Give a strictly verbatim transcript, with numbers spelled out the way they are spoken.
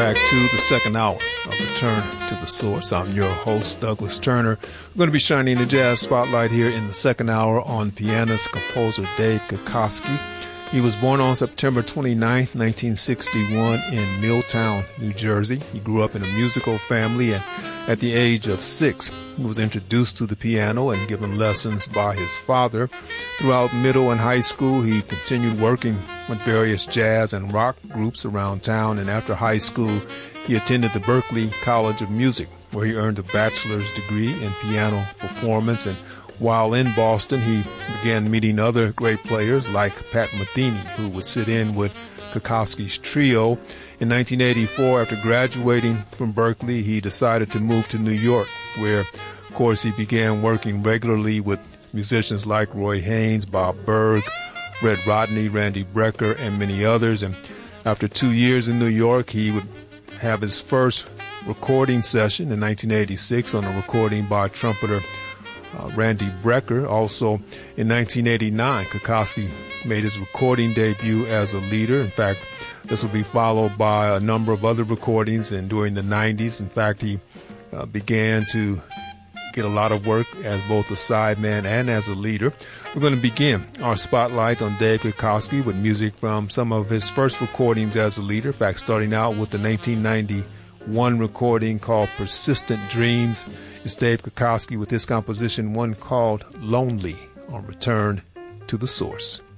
back to the second hour of Return to the Source. I'm your host, Douglas Turner. We're going to be shining the jazz spotlight here in the second hour on pianist, composer Dave Kikoski. He was born on September twenty-ninth, nineteen sixty-one in Milltown, New Jersey. He grew up in a musical family, and at the age of six, he was introduced to the piano and given lessons by his father. Throughout middle and high school, he continued working with various jazz and rock groups around town, and after high school, he attended the Berklee College of Music, where he earned a bachelor's degree in piano performance. And while in Boston, he began meeting other great players like Pat Metheny, who would sit in with Kikoski's trio. In nineteen eighty-four, after graduating from Berklee, he decided to move to New York, where, of course, he began working regularly with musicians like Roy Haynes, Bob Berg, Red Rodney, Randy Brecker, and many others. And after two years in New York, he would have his first recording session in nineteen eighty-six on a recording by trumpeter uh, Randy Brecker. Also, in nineteen eighty-nine, Kikoski made his recording debut as a leader. In fact, this will be followed by a number of other recordings, and during the nineties, in fact, he uh, began to get a lot of work as both a sideman and as a leader. We're going to begin our spotlight on Dave Kikoski with music from some of his first recordings as a leader. In fact, starting out with the nineteen ninety-one recording called Persistent Dreams. It's Dave Kikoski with this composition, one called Lonely, on Return to the Source.